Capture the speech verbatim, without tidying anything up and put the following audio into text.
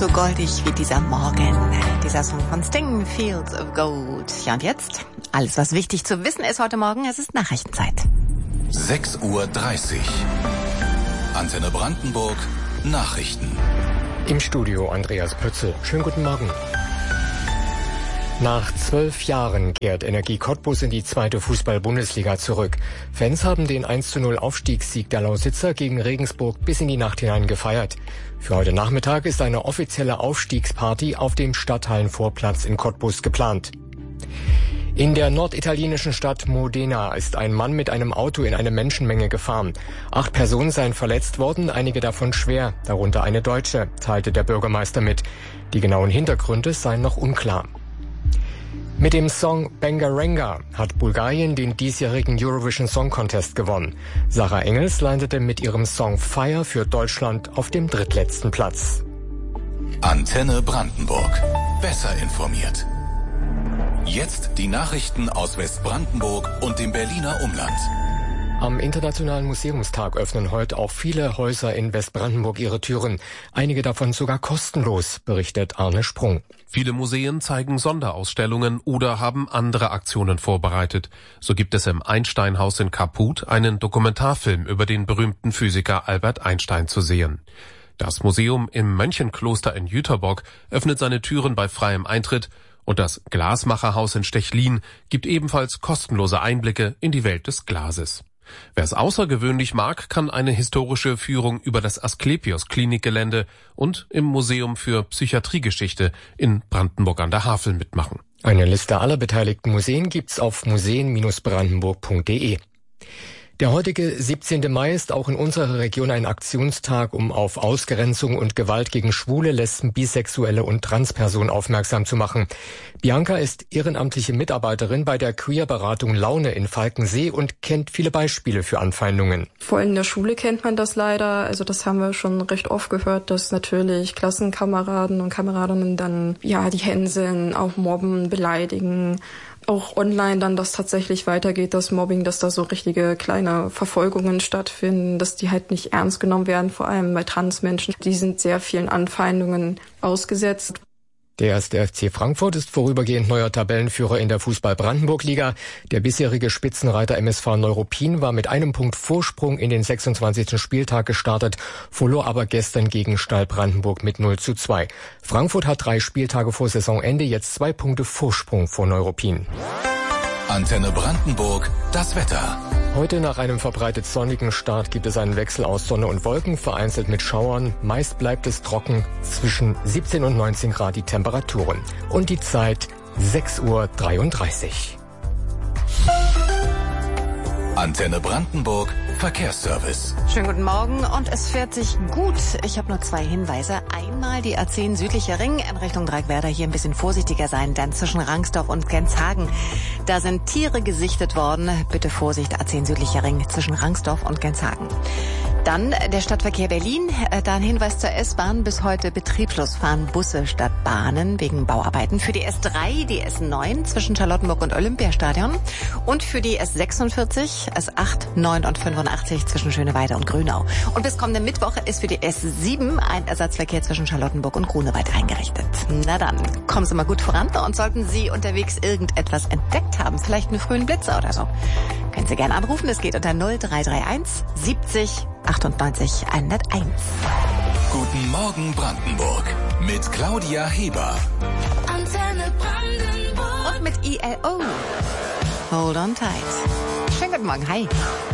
so goldig wie dieser Morgen. Dieser Song von Sting, Fields of Gold. Ja, und jetzt? Alles, was wichtig zu wissen ist heute Morgen, es ist Nachrichtenzeit. sechs Uhr dreißig. Antenne Brandenburg, Nachrichten. Im Studio Andreas Pötzl. Schönen guten Morgen. Nach zwölf Jahren kehrt Energie Cottbus in die zweite Fußball-Bundesliga zurück. Fans haben den eins zu null Aufstiegssieg der Lausitzer gegen Regensburg bis in die Nacht hinein gefeiert. Für heute Nachmittag ist eine offizielle Aufstiegsparty auf dem Stadthallenvorplatz in Cottbus geplant. In der norditalienischen Stadt Modena ist ein Mann mit einem Auto in eine Menschenmenge gefahren. Acht Personen seien verletzt worden, einige davon schwer, darunter eine Deutsche, teilte der Bürgermeister mit. Die genauen Hintergründe seien noch unklar. Mit dem Song Bangaranga hat Bulgarien den diesjährigen Eurovision Song Contest gewonnen. Sarah Engels landete mit ihrem Song Fire für Deutschland auf dem drittletzten Platz. Antenne Brandenburg. Besser informiert. Jetzt die Nachrichten aus Westbrandenburg und dem Berliner Umland. Am Internationalen Museumstag öffnen heute auch viele Häuser in Westbrandenburg ihre Türen. Einige davon sogar kostenlos, berichtet Arne Sprung. Viele Museen zeigen Sonderausstellungen oder haben andere Aktionen vorbereitet. So gibt es im Einstein-Haus in Kaput einen Dokumentarfilm über den berühmten Physiker Albert Einstein zu sehen. Das Museum im Mönchenkloster in Jüterbock öffnet seine Türen bei freiem Eintritt und das Glasmacherhaus in Stechlin gibt ebenfalls kostenlose Einblicke in die Welt des Glases. Wer es außergewöhnlich mag, kann eine historische Führung über das Asklepios-Klinikgelände und im Museum für Psychiatriegeschichte in Brandenburg an der Havel mitmachen. Eine Liste aller beteiligten Museen gibt's auf museen Bindestrich brandenburg Punkt de. Der heutige siebzehnte Mai ist auch in unserer Region ein Aktionstag, um auf Ausgrenzung und Gewalt gegen Schwule, Lesben, Bisexuelle und Transpersonen aufmerksam zu machen. Bianca ist ehrenamtliche Mitarbeiterin bei der Queer-Beratung Laune in Falkensee und kennt viele Beispiele für Anfeindungen. Vor allem in der Schule kennt man das leider. Also das haben wir schon recht oft gehört, dass natürlich Klassenkameraden und Kameradinnen dann ja die hänseln, auch mobben, beleidigen. Auch online dann das tatsächlich weitergeht, das Mobbing, dass da so richtige kleine Verfolgungen stattfinden, dass die halt nicht ernst genommen werden, vor allem bei Transmenschen. Die sind sehr vielen Anfeindungen ausgesetzt. Der erste F C Frankfurt ist vorübergehend neuer Tabellenführer in der Fußball-Brandenburg-Liga. Der bisherige Spitzenreiter M S V Neuruppin war mit einem Punkt Vorsprung in den sechsundzwanzigsten Spieltag gestartet, verlor aber gestern gegen Stahl Brandenburg mit null zu zwei. Frankfurt hat drei Spieltage vor Saisonende jetzt zwei Punkte Vorsprung vor Neuruppin. Antenne Brandenburg, das Wetter. Heute nach einem verbreitet sonnigen Start gibt es einen Wechsel aus Sonne und Wolken, vereinzelt mit Schauern. Meist bleibt es trocken, zwischen siebzehn und neunzehn Grad die Temperaturen. Und die Zeit sechs Uhr dreiunddreißig. Antenne Brandenburg, Verkehrsservice. Schönen guten Morgen und es fährt sich gut. Ich habe nur zwei Hinweise. Einmal die A zehn südlicher Ring in Richtung Dreieckwerder. Hier ein bisschen vorsichtiger sein, denn zwischen Rangsdorf und Genshagen, da sind Tiere gesichtet worden. Bitte Vorsicht, A zehn südlicher Ring zwischen Rangsdorf und Genshagen. Dann der Stadtverkehr Berlin. Da ein Hinweis zur S-Bahn. Bis heute betriebslos fahren Busse statt Bahnen wegen Bauarbeiten. Für die S drei, die S neun zwischen Charlottenburg und Olympiastadion. Und für die S sechsundvierzig, S acht, neun und fünfundachtzig zwischen Schöneweide und Grünau. Und bis kommenden Mittwoch ist für die S sieben ein Ersatzverkehr zwischen Charlottenburg und Grunewald eingerichtet. Na dann, kommen Sie mal gut voran. Und sollten Sie unterwegs irgendetwas entdeckt haben, vielleicht einen frühen Blitzer oder so, können Sie gerne anrufen. Es geht unter null drei drei eins siebzig achtundneunzig hunderteins. Guten Morgen Brandenburg mit Claudia Heber. Antenne Brandenburg. Und mit I L O. Hold on tight. Schönen guten Morgen, hi.